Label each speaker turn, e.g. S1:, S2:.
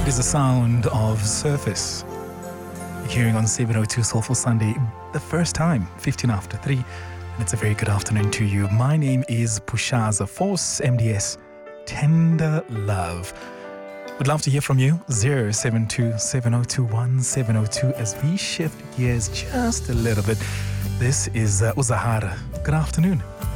S1: It is the sound of Surface. You're hearing on 702 Soulful Sunday, the first time, 15 after 3. And it's a very good afternoon to you. My name is Pushaza Force, MDS, Tender Love. Would love to hear from you, 072-702-1702, as we shift gears just a little bit. This is Uzahara. Good afternoon.